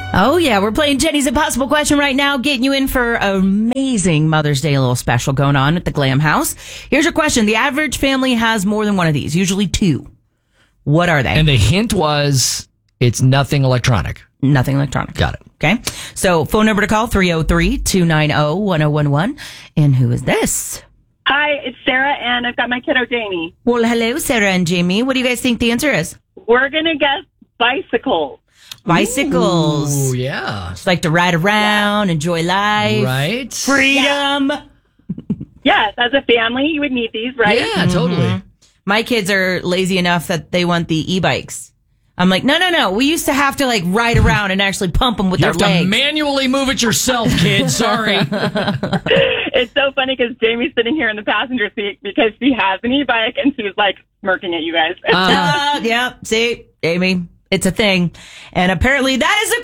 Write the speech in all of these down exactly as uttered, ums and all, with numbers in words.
Oh, yeah. We're playing Jenny's Impossible Question right now, getting you in for an amazing Mother's Day little special going on at the Glam House. Here's your question. The average family has more than one of these, usually two. What are they? And the hint was it's nothing electronic. Nothing electronic. Got it. Okay. So phone number to call, three oh three, two nine oh, one oh one one. And who is this? Hi, it's Sarah, and I've got my kiddo, Jamie. Well, hello, Sarah and Jamie. What do you guys think the answer is? We're going to guess bicycles. Bicycles. Oh, yeah. Just like to ride around, yeah. Enjoy life. Right. Freedom. Yeah. Yes, as a family, you would need these, right? Yeah, totally. Mm-hmm. My kids are lazy enough that they want the e-bikes. I'm like, no, no, no. We used to have to like ride around and actually pump them with you our have legs. to manually move it yourself, kid. Sorry. It's so funny because Jamie's sitting here in the passenger seat because she has an e-bike and she's like smirking at you guys. uh, yeah, see, Jamie, it's a thing. And apparently that is the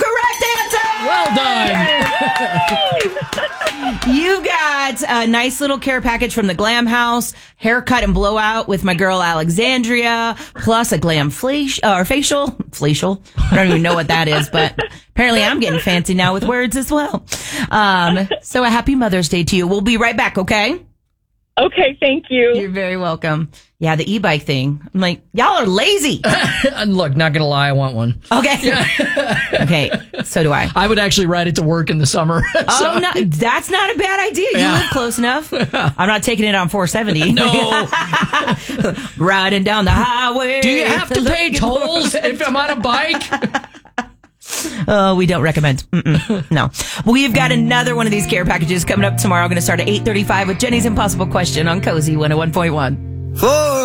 correct answer. Well done. You got a nice little care package from the Glam House, haircut and blowout with my girl Alexandria, plus a glam flash, uh, or facial. Facial. I don't even know what that is, but apparently I'm getting fancy now with words as well. Um, so a happy Mother's Day to you. We'll be right back, okay? Okay, thank you. You're very welcome. Yeah, the e-bike thing. I'm like, y'all are lazy. Look, not going to lie, I want one. Okay. Okay, so do I. I would actually ride it to work in the summer. so. Oh, no, that's not a bad idea. You Yeah. live close enough. I'm not taking it on four seventy. No. Riding down the highway. Do you have to pay tolls if I'm on a bike? Oh, we don't recommend. Mm-mm. No. We've got another one of these care packages coming up tomorrow. Going to start at eight thirty-five with Jenny's Impossible Question on Cozy one oh one point one. For